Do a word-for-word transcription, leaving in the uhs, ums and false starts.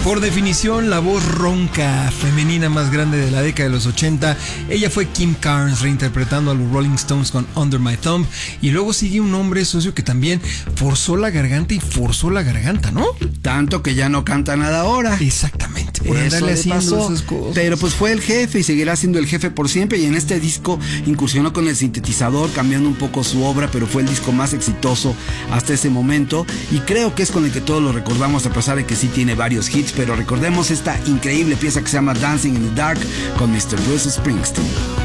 Por definición, la voz ronca femenina más grande de la década de los ochenta. Ella fue Kim Carnes, reinterpretando a los Rolling Stones con Under My Thumb. Y luego sigue un hombre, socio, que también forzó la garganta y forzó la garganta, ¿no? Tanto que ya no canta nada ahora. Exactamente, por Eso andarle le haciendo pasó. esas cosas. Pero pues fue el jefe y seguirá siendo el jefe por siempre. Y en este disco incursionó con el sintetizador, cambiando un poco su obra, pero fue el disco más exitoso hasta ese momento. Y creo que es con el que todos lo recordamos, a pesar de que sí tiene varios hits. Pero recordemos esta increíble pieza que se llama Dancing in the Dark con mister Bruce Springsteen.